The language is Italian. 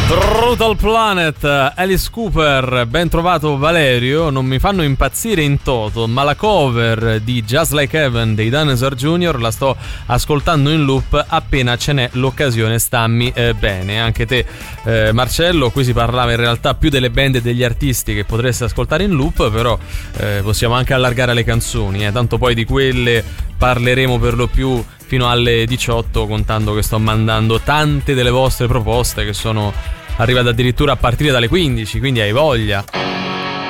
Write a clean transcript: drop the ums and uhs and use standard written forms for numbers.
Brutal Planet, Alice Cooper, ben trovato Valerio. Non mi fanno impazzire in toto, ma la cover di Just Like Heaven dei Dinosaur Jr. la sto ascoltando in loop appena ce n'è l'occasione. Stammi bene. Anche te Marcello, qui si parlava in realtà più delle band e degli artisti che potreste ascoltare in loop, però possiamo anche allargare le canzoni, tanto poi di quelle parleremo per lo più fino alle 18, contando che sto mandando tante delle vostre proposte che sono arrivate addirittura a partire dalle 15, quindi hai voglia.